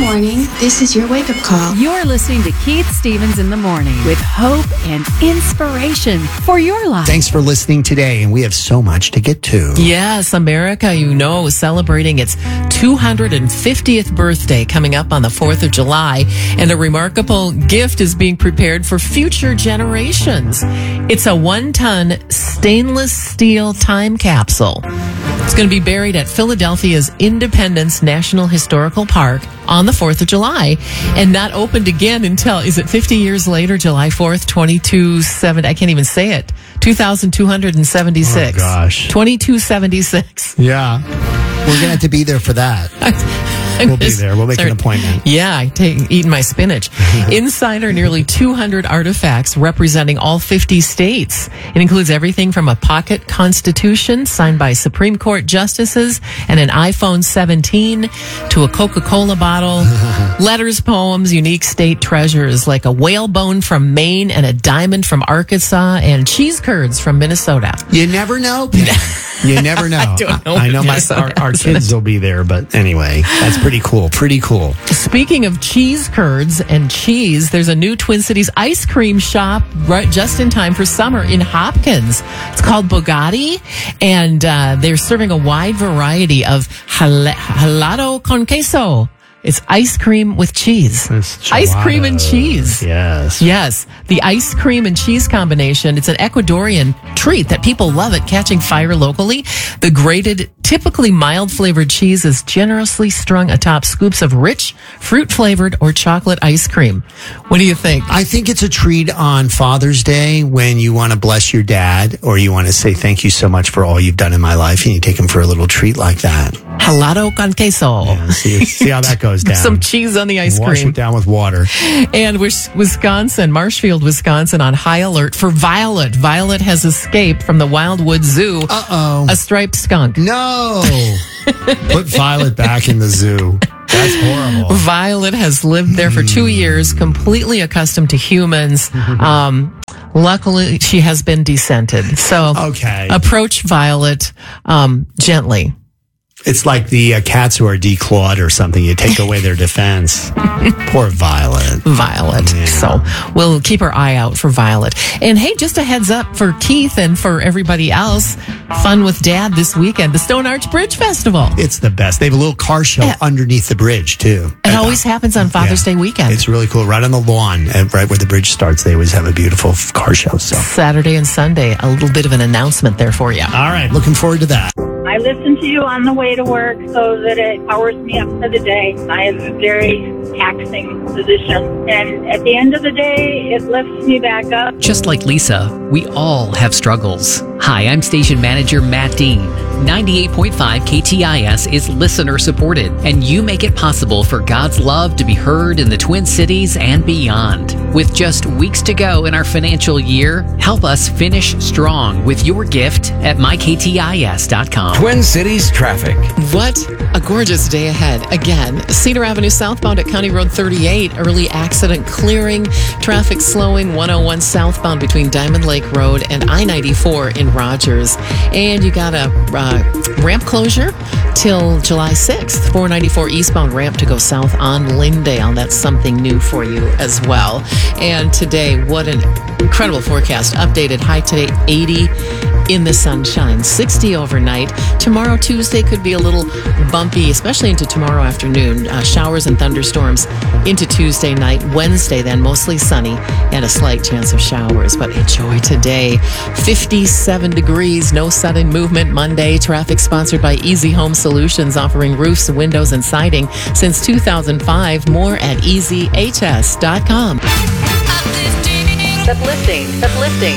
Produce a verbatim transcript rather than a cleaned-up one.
morning, this is your wake-up call. You're listening to Keith Stevens in the Morning with hope and inspiration for your life. Thanks for listening today, and we have so much to get to. Yes, America, you know, is celebrating its two hundred fiftieth birthday coming up on the fourth of July, and a remarkable gift is being prepared for future generations. It's a one-ton stainless steel time capsule. It's going to be buried at Philadelphia's Independence National Historical Park on the fourth of July and not opened again until, is it fifty years later, July fourth, twenty-two seventy, I can't even say it, two thousand two hundred seventy-six. Oh, gosh. twenty-two seventy-six. Yeah. We're going to have to be there for that. We'll be there. We'll make Sorry. an appointment. Yeah, I take eating my spinach. Inside are nearly two hundred artifacts representing all fifty states. It includes everything from a pocket constitution signed by Supreme Court justices and an iPhone seventeen to a Coca-Cola bottle, letters, poems, unique state treasures like a whalebone from Maine and a diamond from Arkansas and cheese curds from Minnesota. You never know, Pam. You never know. I don't know. I know my our, our kids will be there, but anyway, that's pretty cool. Pretty cool. Speaking of cheese curds and cheese, there's a new Twin Cities ice cream shop right just in time for summer in Hopkins. It's called Bugatti, and uh, they're serving a wide variety of jala- helado con queso. It's ice cream with cheese. Ice cream and cheese. Yes. Yes. The ice cream and cheese combination. It's an Ecuadorian treat that people love at catching fire locally. The grated, typically mild flavored cheese is generously strung atop scoops of rich, fruit flavored or chocolate ice cream. What do you think? I think it's a treat on Father's Day when you want to bless your dad or you want to say thank you so much for all you've done in my life, and you take him for a little treat like that. Helado con queso. Yeah, see, see how that goes down. Some cheese on the ice Wash cream. it down with water. And Wisconsin, Marshfield, Wisconsin, on high alert for Violet. Violet has escaped from the Wildwood Zoo. Uh-oh. A striped skunk. No. Put Violet back in the zoo. That's horrible. Violet has lived there for two years, completely accustomed to humans. Um, luckily, she has been decented. So Okay. approach Violet um, gently. It's like the uh, cats who are declawed or something. You take away their defense. Poor Violet. Violet. Yeah. So we'll keep our eye out for Violet. And hey, just a heads up for Keith and for everybody else, fun with Dad this weekend, the Stone Arch Bridge Festival. It's the best. They have a little car show Yeah. underneath the bridge, too. It always happens on Father's Yeah. Day weekend. It's really cool. Right on the lawn, and right where the bridge starts, they always have a beautiful f- car show. So, Saturday and Sunday, a little bit of an announcement there for you. all right, looking forward to that. I listen to you on the way to work so that it powers me up for the day. I have a very taxing position. And at the end of the day, it lifts me back up. Just like Lisa, we all have struggles. Hi, I'm station manager Matt Dean. ninety-eight point five K T I S is listener supported, and you make it possible for God's love to be heard in the Twin Cities and beyond. With just weeks to go in our financial year, help us finish strong with your gift at my k t i s dot com. Twin Cities traffic. What a gorgeous day ahead. Again, Cedar Avenue southbound at County Road thirty-eight, early accident clearing, traffic slowing one oh one southbound between Diamond Lake Road and I ninety-four in Rogers. And you got a uh, ramp closure till July sixth, four ninety-four eastbound ramp to go south on Lindale. That's something new for you as well. And today, what an incredible forecast. Updated high today, eighty in the sunshine, sixty overnight. Tomorrow, Tuesday, could be a little bumpy, especially into tomorrow afternoon. Uh, showers and thunderstorms into Tuesday night. Wednesday, then, mostly sunny and a slight chance of showers. But enjoy today. fifty-seven degrees, no sudden movement Monday. Traffic sponsored by Easy Home Solutions, offering roofs, windows, and siding since two thousand five. More at easy h s dot com. Uplifting, uplifting, uplifting.